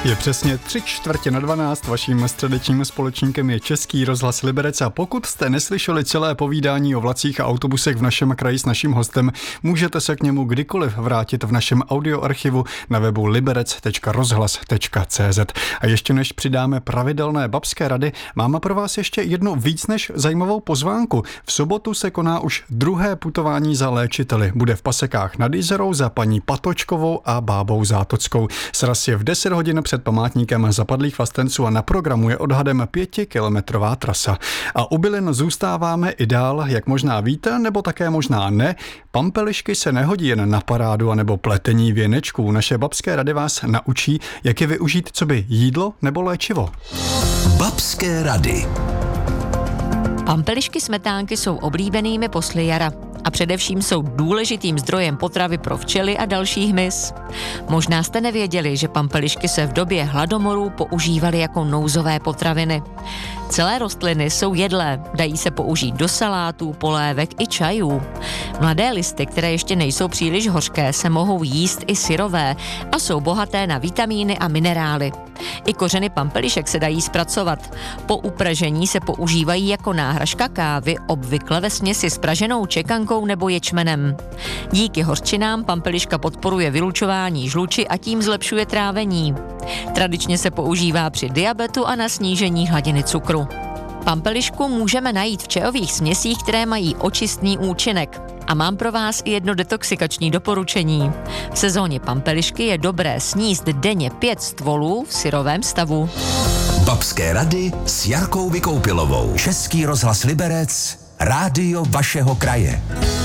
Je přesně 3:45, vaším středečním společníkem je Český rozhlas Liberec a pokud jste neslyšeli celé povídání o vlacích a autobusech v našem kraji s naším hostem, můžete se k němu kdykoliv vrátit v našem audioarchivu na webu liberec.rozhlas.cz. A ještě než přidáme pravidelné babské rady, máme pro vás ještě jednu víc než zajímavou pozvánku. V sobotu se koná už druhé putování za léčiteli. Bude v Pasekách nad Jizerou za paní Patočkovou a bábou Zátockou. Sraz je v 10 hodin před památníkem zapadlých vlastenců a na programu je odhadem 5kilometrová trasa. A u bylin zůstáváme i dál, jak možná víte, nebo také možná ne. Pampelišky se nehodí jen na parádu anebo pletení věnečků. Naše babské rady vás naučí, jak je využít coby jídlo nebo léčivo. Babské rady. Pampelišky smetánky jsou oblíbenými posly jara a především jsou důležitým zdrojem potravy pro včely a další hmyz. Možná jste nevěděli, že pampelišky se v době hladomorů používaly jako nouzové potraviny. Celé rostliny jsou jedlé, dají se použít do salátů, polévek i čajů. Mladé listy, které ještě nejsou příliš hořké, se mohou jíst i syrové a jsou bohaté na vitamíny a minerály. I kořeny pampelišek se dají zpracovat. Po upražení se používají jako náhražka kávy, obvykle ve směsi s praženou čekankou nebo ječmenem. Díky hořčinám pampeliška podporuje vylučování žluči a tím zlepšuje trávení. Tradičně se používá při diabetu a na snížení hladiny cukru. Pampelišku můžeme najít v čajových směsích, které mají očistný účinek. A mám pro vás i jedno detoxikační doporučení. V sezóně pampelišky je dobré sníst denně 5 stvolů v syrovém stavu. Babské rady s Jarkou Vykoupilovou. Český rozhlas Liberec, rádio vašeho kraje.